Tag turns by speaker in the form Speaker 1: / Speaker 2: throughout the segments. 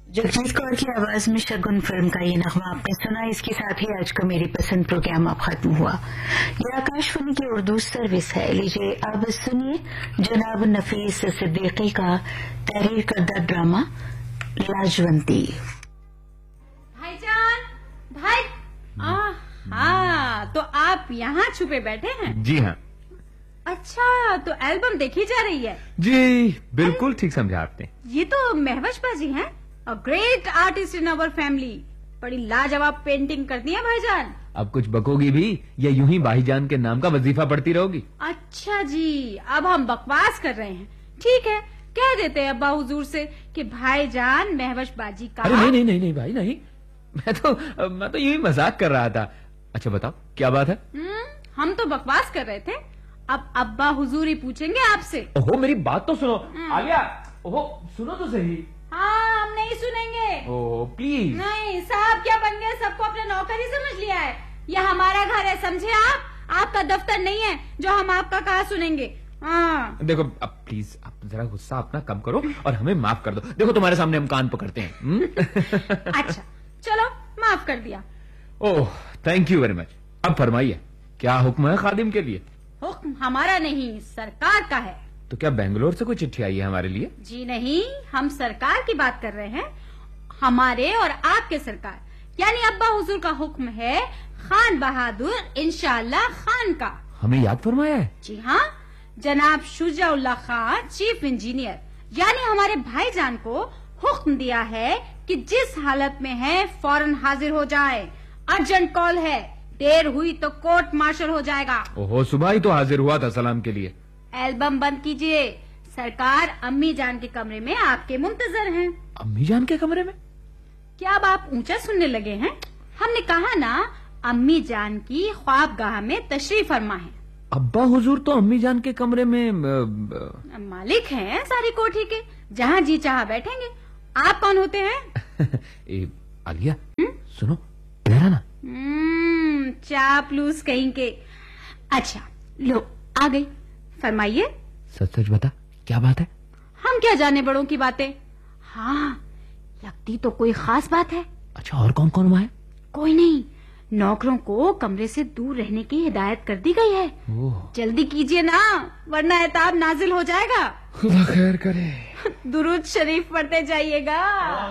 Speaker 1: जगजीत कौर की आवाज में शगुन फिल्म का ये नगमा आपने सुना। इसके साथ ही आज का मेरी पसंद प्रोग्राम अब खत्म हुआ। ये आकाशवाणी की उर्दू सर्विस है। लीजिए अब सुनिए जनाब नफीस सिद्दीकी का तहरीर करदा ड्रामा लाजवंती।
Speaker 2: भाईजान, भाई हाँ, तो आप यहाँ छुपे बैठे हैं?
Speaker 3: जी हाँ।
Speaker 2: अच्छा, तो एल्बम देखी जा रही है?
Speaker 3: जी बिल्कुल ठीक समझा आपने।
Speaker 2: ये तो महवश बाजी हैं, a great artist in our family. बड़ी लाजवाब पेंटिंग करती हैं भाईजान।
Speaker 3: अब कुछ बकोगी भी या यूं ही भाईजान के नाम का वजीफा पढ़ती रहोगी?
Speaker 2: अच्छा जी, अब हम बकवास कर रहे हैं। ठीक है, कह देते हैं अब्बा हुजूर से कि भाईजान महवश बाजी का।
Speaker 3: अरे नहीं भाई नहीं, मैं तो यूं ही मजाक कर रहा था। अच्छा बताओ क्या बात है?
Speaker 2: हम तो बकवास कर रहे थे। अब अब्बा हुजूर ही पूछेंगे आपसे।
Speaker 3: ओहो मेरी बात तो सुनो आलिया। ओहो सुनो तो सही।
Speaker 2: हाँ, हम नहीं सुनेंगे।
Speaker 3: Oh please.
Speaker 2: नहीं, साहब क्या बन गए, सबको अपने नौकर ही समझ लिया है। यह हमारा घर है, समझे आप? आपका दफ्तर नहीं है जो हम आपका कहा सुनेंगे। हाँ
Speaker 3: देखो अब प्लीज आप जरा गुस्सा अपना कम करो और हमें माफ कर दो। देखो तुम्हारे सामने हम कान पकड़ते हैं।
Speaker 2: अच्छा चलो, माफ कर दिया।
Speaker 3: Oh thank you very much. अब फरमाइए क्या हुक्म है खादिम के लिए?
Speaker 2: हुक्म हमारा नहीं, सरकार का है।
Speaker 3: तो क्या बेंगलोर से कोई चिट्ठी आई है हमारे लिए?
Speaker 2: जी नहीं, हम सरकार की बात कर रहे हैं। हमारे और आपके सरकार यानी अब्बा हुजूर का हुक्म है खान बहादुर इंशाअल्लाह खान का।
Speaker 3: हमें याद फरमाया है?
Speaker 2: जी हाँ, जनाब शुजाउल्लाह खान चीफ इंजीनियर यानी हमारे भाईजान को हुक्म दिया है कि जिस हालत में है फौरन हाजिर हो जाए। अर्जेंट कॉल है, देर हुई तो कोर्ट मार्शल हो जाएगा।
Speaker 3: ओहो सुबह ही तो हाजिर हुआ था सलाम के लिए।
Speaker 2: एल्बम बंद कीजिए, सरकार अम्मी जान के कमरे में आपके मुंतजर हैं।
Speaker 3: अम्मी जान के कमरे में?
Speaker 2: क्या अब आप ऊंचा सुनने लगे हैं? हमने कहा ना, अम्मी जान की ख्वाबगाह में तशरीफ फरमा है।
Speaker 3: अब्बा हुजूर तो अम्मी जान के कमरे में
Speaker 2: मालिक हैं सारी कोठी के, जहाँ जी चाह बैठेंगे। आप कौन होते हैं?
Speaker 3: आलिया सुनो इधर आना।
Speaker 2: चापलूस कहीं के। अच्छा लो आ गई, फरमाइए।
Speaker 3: सच सच बता क्या बात है?
Speaker 2: हम क्या जाने बड़ों की बातें। हाँ लगती तो कोई खास बात है।
Speaker 3: अच्छा और कौन कौन वहाँ है?
Speaker 2: कोई नहीं, नौकरों को कमरे से दूर रहने की हिदायत कर दी गई है। जल्दी कीजिए ना, वरना एताब नाजिल हो जाएगा।
Speaker 3: खुदा खैर करे।
Speaker 2: दुरूद शरीफ पढ़ते जाइएगा।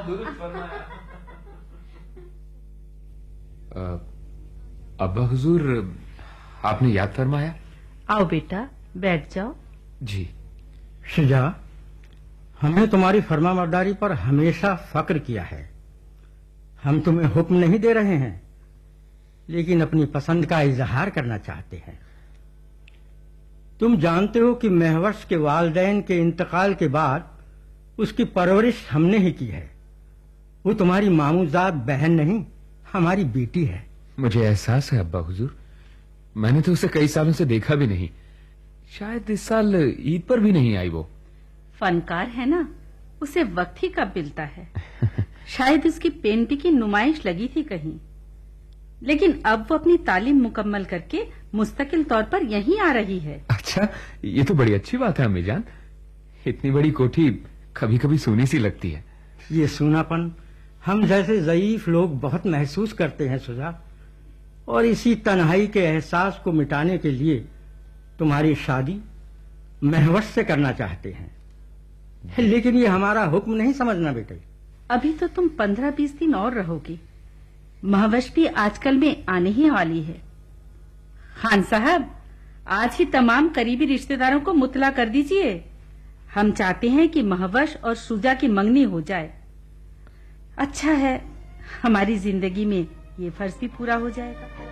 Speaker 3: अब्बा हुजूर आपने याद फरमाया।
Speaker 1: आओ बेटा बैठ जाओ।
Speaker 3: जी
Speaker 4: शुजा, हमें तुम्हारी फरमाबरदारी पर हमेशा फक्र किया है। हम तुम्हें हुक्म नहीं दे रहे हैं, लेकिन अपनी पसंद का इजहार करना चाहते हैं। तुम जानते हो कि महवश के वालिदैन के इंतकाल के बाद उसकी परवरिश हमने ही की है। वो तुम्हारी मामूजात बहन नहीं, हमारी बेटी है।
Speaker 3: मुझे एहसास है अब्बा हुजूर, मैंने तो उसे कई सालों से देखा भी नहीं। शायद इस साल ईद पर भी नहीं आई। वो
Speaker 1: फनकार है ना, उसे वक्त ही कब मिलता है। शायद उसकी पेंटिंग की नुमाइश लगी थी कहीं, लेकिन अब वो अपनी तालीम मुकम्मल करके मुस्तकिल तौर पर यहीं आ रही है।
Speaker 3: अच्छा ये तो बड़ी अच्छी बात है अम्मी जान। इतनी बड़ी कोठी कभी कभी सूनी सी लगती है।
Speaker 4: ये सूनापन हम जैसे ज़ईफ लोग बहुत महसूस करते हैं सुजा, और इसी तन्हाई के एहसास को मिटाने के लिए तुम्हारी शादी महवश से करना चाहते हैं। लेकिन ये हमारा हुक्म नहीं समझना बेटे।
Speaker 1: अभी तो तुम 15-20 दिन और रहोगी। महवश भी आजकल में आने ही वाली है। खान साहब आज ही तमाम करीबी रिश्तेदारों को मुतला कर दीजिए। हम चाहते हैं कि महवश और शुजा की मंगनी हो जाए। अच्छा है, हमारी जिंदगी में ये फर्ज भी पूरा हो जाएगा।